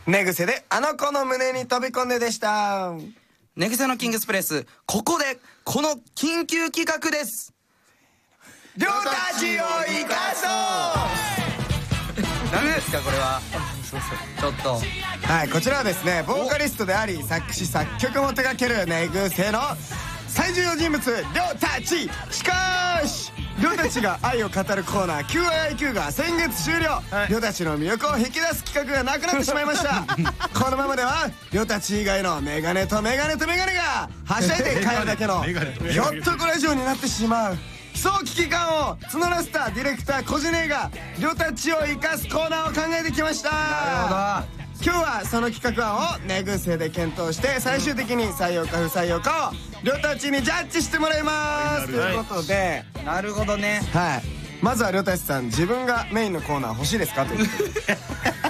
寝癖であの子の胸に飛び込んででした。 寝癖のキングスプレス、ここでこの緊急企画です。 りょうたちを生かそう。 ダメですかこれは。ちょっとはい、こちらはですね、ボーカリストであり作詞作曲も手掛ける寝癖の最重要人物、りょうたち。しかしりょうたちが愛を語るコーナー Q&IQ が先月終了。りょうたちの魅力を引き出す企画がなくなってしまいましたこのままではりょうたち以外のメガネとメガネとメガネがはしゃいで帰るだけのひょっとこラジオになってしまう。そう危機感を募らせたディレクターコジネがりょうたちを生かすコーナーを考えてきました。 なるほど。 今日はその企画案を寝癖で検討して最終的に採用か不採用かをりょうたちにジャッジしてもらいます。ということで、 なるほどね。 はい、まずはりょうたちさん、自分がメインのコーナー欲しいですかということで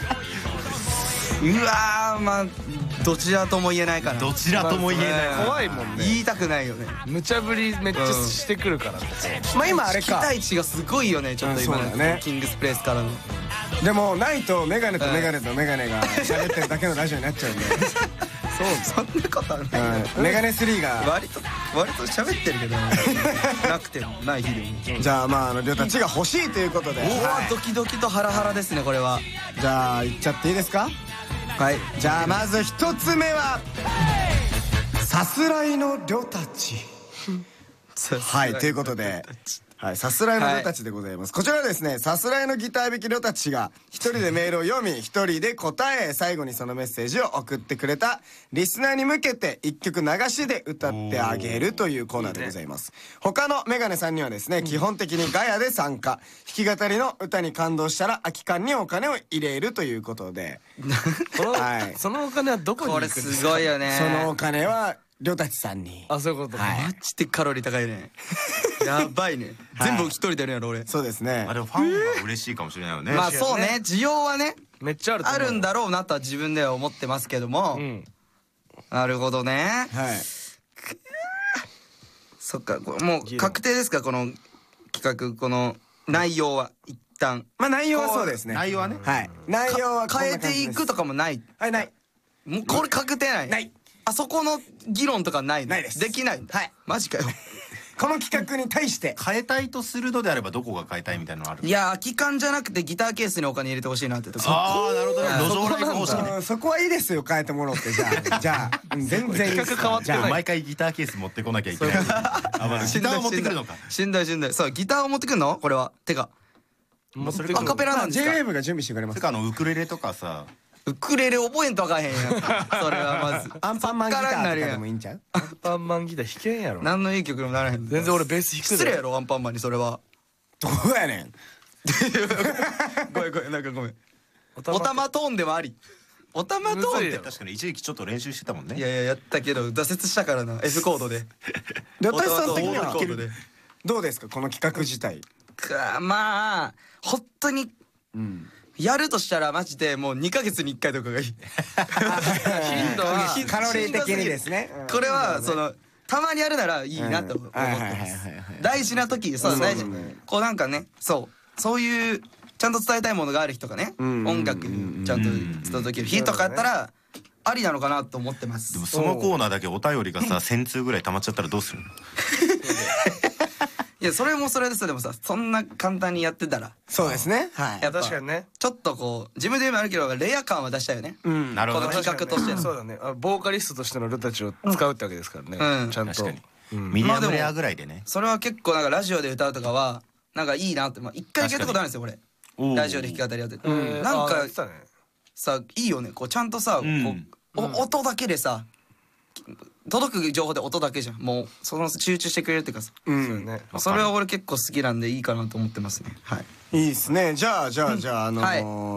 うわー、まあどちらとも言えないから。 どちらとも言えない。 怖いもんね。 言いたくないよね。 無茶ぶりめっちゃしてくるから。 まあ今あれか、 期待値がすごいよね。ちょっと今のそうだねキングスプレスからの。 でもないとメガネとメガネとメガネが喋ってるだけのラジオになっちゃうんでそんなことはないよ。 メガネ3が割と喋ってるけどなくてもない日でも。 じゃあまありょうたちが欲しいということで、 おはお、ドキドキとハラハラですねこれは。 い、じゃあいっちゃっていいですか。 はい、 じゃあまず一つ目はさすらいのりょうたち。はい、ということで、はい、さすらいのりょうたちでございます。こちらはですね、さすらいのギター弾きりょうたちが一人でメールを読み、一人で答え、最後にそのメッセージを送ってくれたリスナーに向けて一曲流しで歌ってあげるというコーナーでございます。他のメガネさんにはですね、基本的にガヤで参加、弾き語りの歌に感動したら空き缶にお金を入れるということではい、 そのお金はどこにこれ行くんですすごいよね。 そのお金はりょうたちさんに。 あ、そういうことか。 マジでカロリー高いね。やばいね。全部一人でやるんやろ俺。 そうですね。 あれファンが嬉しいかもしれないよね。 まあそうね、需要はねめっちゃあると思う。 あるんだろうなとは自分では思ってますけども。なるほどね。 はい。 そっか、これもう確定ですかこの企画、この内容は一旦。 まあ内容はそうですね。 内容はね。 はい。内容は変えていくとかもない。 はい、ない。 もうこれ確定ない。 ない。 あそこの議論とかないの。 ないです。 できない。 はい。 マジかよ。 この企画に対して変えたいとするのであればどこが変えたいみたいなのある。 いや、空き缶じゃなくてギターケースにお金入れてほしいなってとこ。 ああ、なるほどね。路上ライブ方式ね。 そこはいいですよ、変えてもらってじゃあ全然企画変わってない。 毎回ギターケース持ってこなきゃいけない。ギターを持ってくるのか。 しんどいしんどい。そう、ギターを持ってくるのこれは。てかもうそれアカペラなんですか。 J-WAVE が準備してくれます。 てかウクレレとかさ。 ウクレレ覚えんとわかへんやん。それはまずアンパンマンギターとかでもいいんちゃう。 アンパンマンギター弾けんやろ。 何のいい曲にもならへん。 全然俺ベース弾くで。 失礼やろアンパンマンにそれは。 どうやねん。 ごめんごめん、なんかごめん。おたまトーンでもあり。おたまトーンって確かに一時期ちょっと練習してたもんね。 いやいややったけど挫折したからな。 F コードで。 りょうたちさん的にオタマトーンはでどうですかこの企画自体。 まあ本当にやるとしたらマジでもう2ヶ月に1回とかがいい。頻度はカロリー的にですね。 これはそのたまにやるならいいなと思ってます。大事な時、そう大事、こうなんかね、そういうちゃんと伝えたいものがある日とかね、音楽ちゃんと伝える日とかやったらありなのかなと思ってます。 でもそのコーナーだけお便りがさ1000通ぐらい溜まっちゃったらどうするの。 いやそれもそれですよ。でもさ、そんな簡単にやってたらそうですね。はい。 やっぱ確かにね。 ちょっとこう自分で言うのもあるけどレア感は出したいよね。 なるほど。 この企画としての。 そうだね。ボーカリストとしてのルたちを使うってわけですからね。ちゃんと。 確かに。ミディアムレアぐらいでね。 それは結構なんかラジオで歌うとかはなんかいいなって、一回聞いたことあるんですよ俺。ラジオで弾き語りやってて、なんかさいいよね。こうちゃんとさ、音だけでさ届く情報で音だけじゃん。もうその集中してくれるっていうかさ、それは俺結構好きなんでいいかなと思ってますね。はい。 いいですね。じゃあ